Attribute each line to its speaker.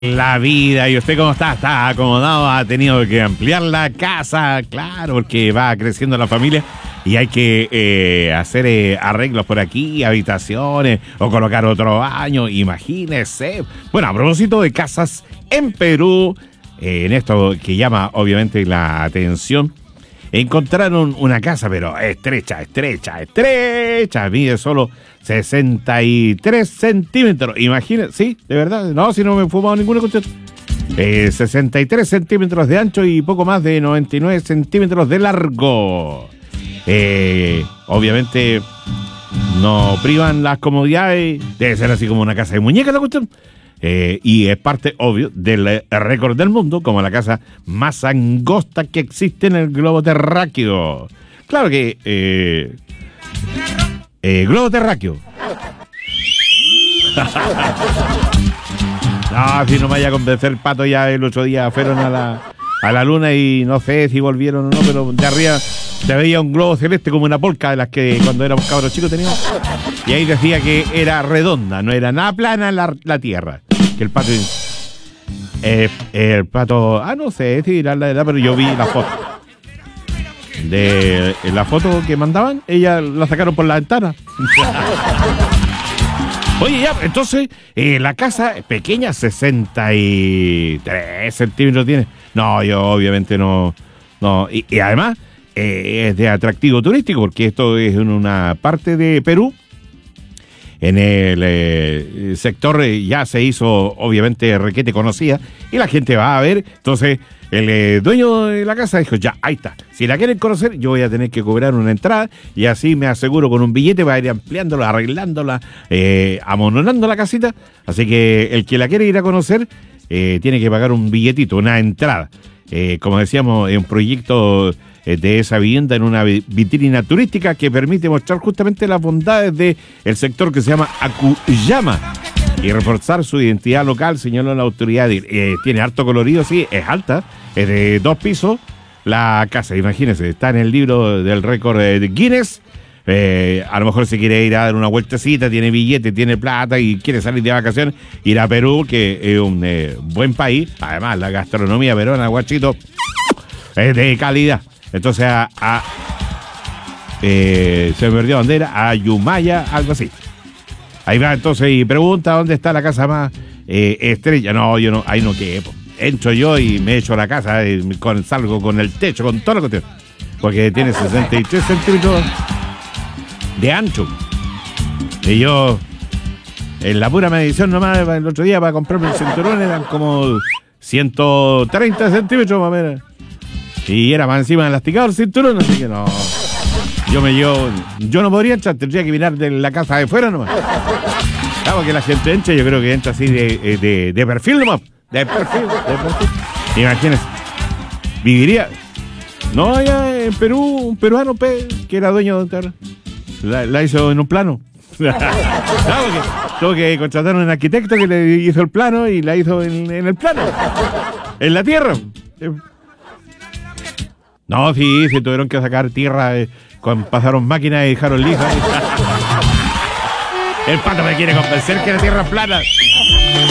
Speaker 1: La vida, ¿y usted cómo está? ¿Está acomodado? ¿Ha tenido que ampliar la casa? Claro, porque va creciendo la familia y hay que hacer arreglos por aquí, habitaciones o colocar otro baño, imagínese. Bueno, a propósito de casas en Perú, en esto que llama obviamente la atención, encontraron una casa, pero estrecha, mide solo 63 centímetros. Imagínense, sí, de verdad, no, si no me he fumado ninguna cuestión. 63 centímetros de ancho y poco más de 99 centímetros de largo. Obviamente no privan las comodidades, debe ser así como una casa de muñecas la cuestión. Y es parte, obvio, del récord del mundo como la casa más angosta que existe en el globo terráqueo. Claro que globo terráqueo. No, si no me vaya a convencer, Pato, ya el otro día fueron a la luna y no sé si volvieron o no, pero de arriba se veía un globo celeste como una polca de las que cuando éramos cabros chicos teníamos. Y ahí decía que era redonda, no era nada plana la tierra. Que el pato, no sé si era la edad, pero yo vi la foto. De la foto que mandaban, ella la sacaron por la ventana. Oye, ya, entonces, la casa es pequeña, 63 centímetros tiene. No, yo obviamente no. Y además, es de atractivo turístico, porque esto es en una parte de Perú. En el sector ya se hizo, obviamente, requete conocida, y la gente va a ver. Entonces, el dueño de la casa dijo, ya, ahí está. Si la quieren conocer, yo voy a tener que cobrar una entrada, y así me aseguro con un billete para ir ampliándola, arreglándola, amononando la casita. Así que el que la quiere ir a conocer, tiene que pagar un billetito, una entrada. Como decíamos, es un proyecto de esa vivienda en una vitrina turística que permite mostrar justamente las bondades del sector que se llama Akuyama y reforzar su identidad local, señaló la autoridad. Tiene harto colorido, sí, es alta, es de 2 pisos la casa, imagínense, está en el libro del récord de Guinness. A lo mejor se quiere ir a dar una vueltecita, tiene billete, tiene plata y quiere salir de vacaciones, ir a Perú, que es un buen país. Además, la gastronomía peruana, guachito, es de calidad. Entonces se me perdió bandera, a Yumaya, algo así. Ahí va entonces y pregunta dónde está la casa más estrella. No, yo no, ahí no quepo. Entro yo y me echo a la casa, salgo con el techo, con todo lo que tengo. Porque tiene 63 centímetros de ancho. Y yo, en la pura medición nomás, el otro día para comprarme el cinturón eran como 130 centímetros más o menos. Y era más encima elasticado el cinturón, así que no. Yo no podría entrar, tendría que mirar de la casa de fuera nomás. Claro que la gente entra, yo creo que entra así de perfil nomás. De perfil. Imagínense. Viviría. No, allá en Perú, un peruano que era dueño de terra. La hizo en un plano. Claro que tuvo que contratar a un arquitecto que le hizo el plano y la hizo en el plano. En la tierra. No, sí, se tuvieron que sacar tierra, pasaron máquinas y dejaron lija. El Pato me quiere convencer que la tierra es plana.